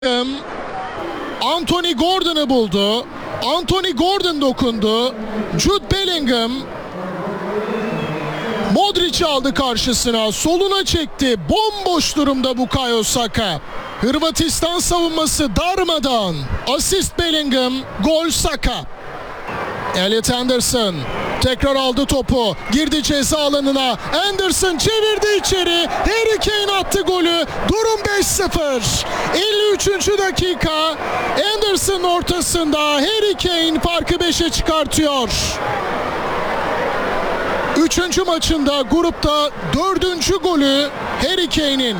Anthony Gordon'ı buldu. Anthony Gordon dokundu. Jude Bellingham Modric'i aldı karşısına. Soluna çekti. Bomboş durumda Bukayo Saka. Hırvatistan savunması darmadan. Asist Bellingham, gol Saka. Elliot Anderson tekrar aldı topu. Girdi ceza alanına. Anderson çevirdi içeri. Harry Kane attı golü. Durum 5-0. 53. dakika. Anderson ortasında. Harry Kane farkı 5'e çıkartıyor. 3. maçında grupta 4. golü Harry Kane'in.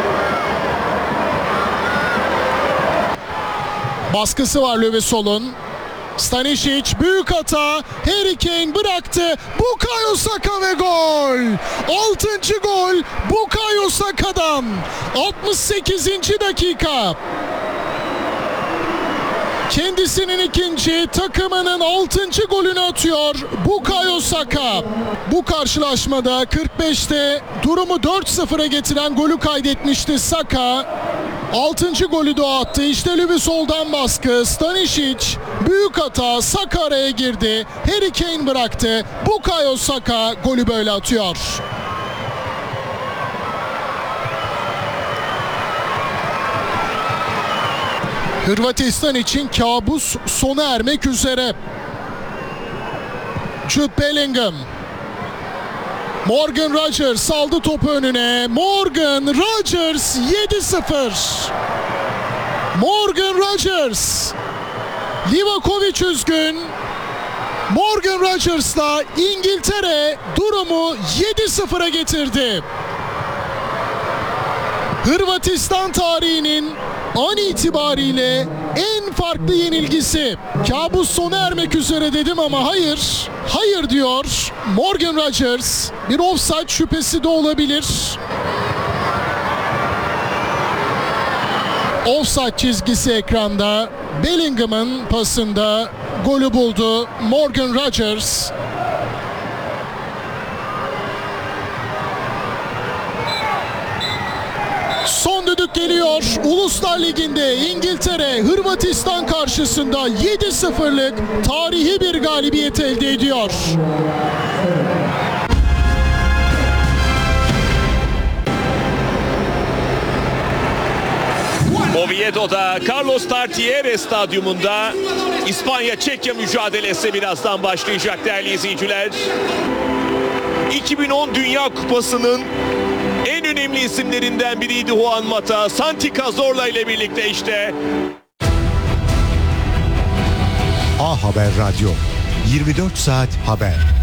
Baskısı var Löwesol'un. Stanisic büyük hata. Harry Kane bıraktı. Bukayo Saka ve gol. 6. gol Bukayo Saka'dan. 68. dakika. Kendisinin ikinci, takımının 6. golünü atıyor Bukayo Saka. Bu karşılaşmada 45'te durumu 4-0'a getiren golü kaydetmişti Saka. 6. golü de attı. İşte Löwesol'dan baskı. Stanisic büyük hata. Saka araya girdi. Harry Kane bıraktı. Bukayo Saka golü böyle atıyor. Hırvatistan için kabus sona ermek üzere. Jude Bellingham. Morgan Rogers aldı topu önüne. Morgan Rogers 7-0. Morgan Rogers. Livakovic üzgün. Morgan Rogers'la İngiltere durumu 7-0'a getirdi. Hırvatistan tarihinin an itibariyle en farklı yenilgisi. Kabus sona ermek üzere dedim ama hayır. Hayır diyor Morgan Rogers. Bir offside şüphesi de olabilir. Offside çizgisi ekranda. Bellingham'ın pasında golü buldu Morgan Rogers. Son düdük geliyor. Uluslar Ligi'nde İngiltere Hırvatistan karşısında 7-0'lık tarihi bir galibiyet elde ediyor. Oviedo'da Carlos Tartiere stadyumunda İspanya-Çekya mücadelesi birazdan başlayacak değerli izleyiciler. 2010 Dünya Kupası'nın en önemli isimlerinden biriydi Juan Mata. Santi Cazorla ile birlikte işte. A Haber Radyo 24 saat haber.